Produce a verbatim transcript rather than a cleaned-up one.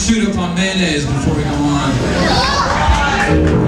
shoot up on mayonnaise before we go on.